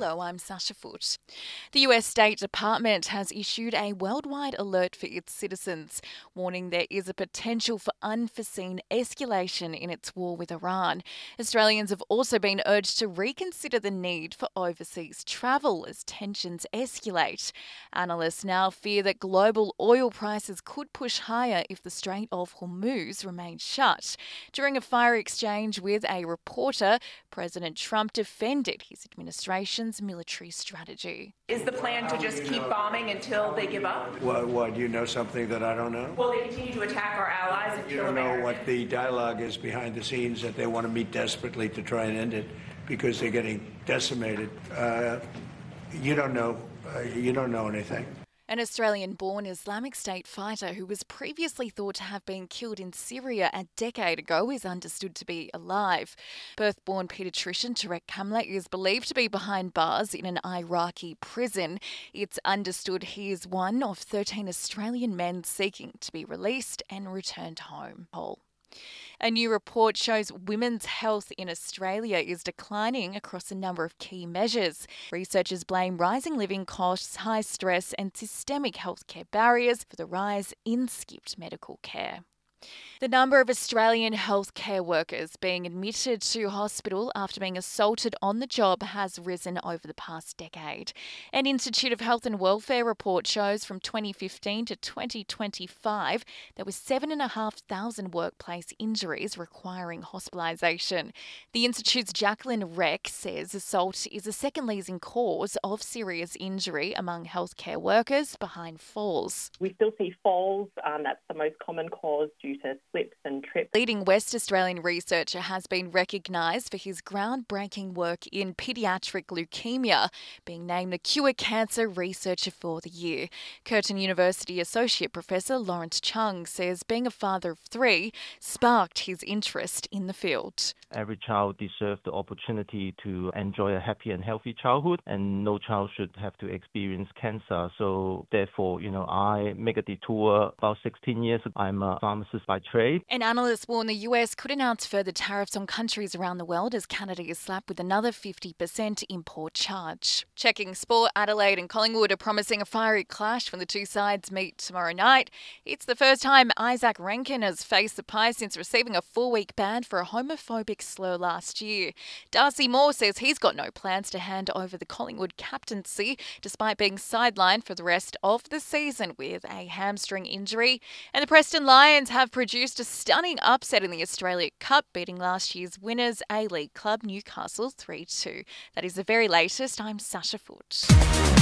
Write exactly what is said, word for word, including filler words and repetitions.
Hello, I'm Sasha Foote. The U S State Department has issued a worldwide alert for its citizens, warning there is a potential for unforeseen escalation in its war with Iran. Australians have also been urged to reconsider the need for overseas travel as tensions escalate. Analysts now fear that global oil prices could push higher if the Strait of Hormuz remains shut. During a fiery exchange with a reporter, President Trump defended his administration's military strategy. Is the plan to just keep bombing until they give up? What, what, you know something that I don't know? Will they continue to attack our allies and You kill don't know Americans? what the dialogue is behind the scenes, that they want to meet desperately to try and end it because they're getting decimated. Uh, you don't know. Uh, you don't know anything. An Australian-born Islamic State fighter who was previously thought to have been killed in Syria a decade ago is understood to be alive. Perth-born paediatrician Tarek Kamla is believed to be behind bars in an Iraqi prison. It's understood he is one of thirteen Australian men seeking to be released and returned home whole. A new report shows women's health in Australia is declining across a number of key measures. Researchers blame rising living costs, high stress and systemic healthcare barriers for the rise in skipped medical care. The number of Australian healthcare workers being admitted to hospital after being assaulted on the job has risen over the past decade. An Institute of Health and Welfare report shows from twenty fifteen to twenty twenty-five there were seven thousand five hundred workplace injuries requiring hospitalisation. The Institute's Jacqueline Reck says assault is a second leading cause of serious injury among healthcare workers, behind falls. We still see falls. Um, that's the most common cause due to slips and trips. Leading West Australian researcher has been recognised for his groundbreaking work in paediatric leukemia, being named the Cure Cancer Researcher for the Year. Curtin University Associate Professor Lawrence Chung says being a father of three sparked his interest in the field. Every child deserves the opportunity to enjoy a happy and healthy childhood, and no child should have to experience cancer. So therefore, you know, I make a detour about sixteen years ago. I'm a pharmacist by trade. And analysts warn the U S could announce further tariffs on countries around the world as Canada is slapped with another fifty percent import charge. Checking sport, Adelaide and Collingwood are promising a fiery clash when the two sides meet tomorrow night. It's the first time Isaac Rankin has faced the Pies since receiving a four-week ban for a homophobic slur last year. Darcy Moore says he's got no plans to hand over the Collingwood captaincy despite being sidelined for the rest of the season with a hamstring injury. And the Preston Lions have produced a stunning upset in the Australia Cup, beating last year's winners A-League club Newcastle three two. That is the very latest. I'm Sasha Foote.